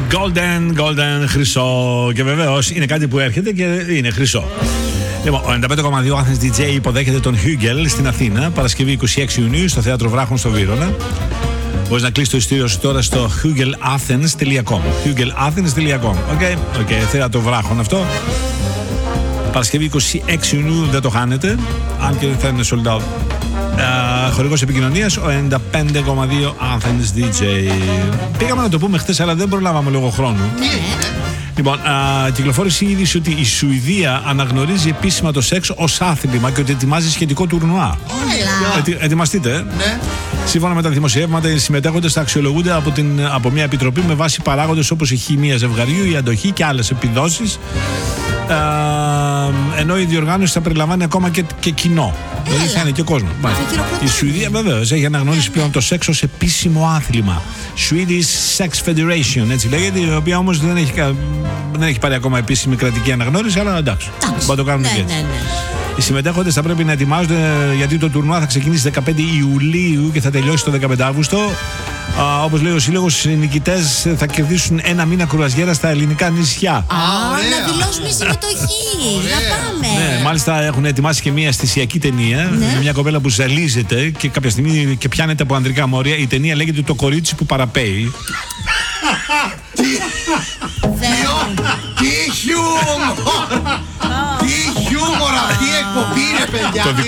Golden, χρυσό. Και βεβαίως είναι κάτι που έρχεται και είναι χρυσό. Λοιπόν, ο 95,2 Athens DJ υποδέχεται τον Hugel στην Αθήνα, Παρασκευή 26 Ιουνίου στο Θέατρο Βράχων στο Βύρωνα. Μπορείς να κλείσεις το ειστήριο σου τώρα στο hugelathens.com. hugelathens.com. Οκ, Θέατρο Βράχων αυτό. Παρασκευή 26 Ιουνίου, δεν το χάνετε, αν και θα είναι sold out. Χορηγός επικοινωνίας ο 95,2 Athens DJ. Πήγαμε να το πούμε χτες, αλλά δεν προλάβαμε λόγω χρόνου. Λοιπόν, κυκλοφόρησε η είδηση ότι η Σουηδία αναγνωρίζει επίσημα το σεξ ως άθλημα και ότι ετοιμάζει σχετικό τουρνουά. Ετοιμαστείτε. Ναι. Σύμφωνα με τα δημοσιεύματα, οι συμμετέχοντες θα αξιολογούνται από μια επιτροπή με βάση παράγοντες όπως η χημεία ζευγαριού, η αντοχή και άλλες επιδόσεις. Ενώ η διοργάνωση θα περιλαμβάνει ακόμα και κοινό. Δηλαδή θα είναι και κόσμο. Η Σουηδία βεβαίως έχει αναγνωρίσει πλέον το σεξ ως επίσημο άθλημα. Swedish Sex Federation, έτσι λέγεται, η οποία όμως δεν έχει πάρει ακόμα επίσημη κρατική αναγνώριση, αλλά εντάξει, μπορεί να το κάνουν και έτσι. Οι συμμετέχοντες θα πρέπει να ετοιμάζονται, γιατί το τουρνουά θα ξεκινήσει 15 Ιουλίου και θα τελειώσει το 15 Αύγουστο. Όπως λέει ο σύλλογος, οι νικητές θα κερδίσουν ένα μήνα κρουαζιέρα στα ελληνικά νησιά. Να δηλώσουμε συμμετοχή. Να πάμε. Ναι, μάλιστα έχουν ετοιμάσει και μια αισθησιακή ταινία. Με μια κοπέλα που ζαλίζεται και κάποια στιγμή και πιάνεται από ανδρικά μόρια. Η ταινία λέγεται Το κορίτσι που παραπέει. Τι χιούμορ! Τι χιούμορ αυτή η εκπομπή, ρε παιδιά!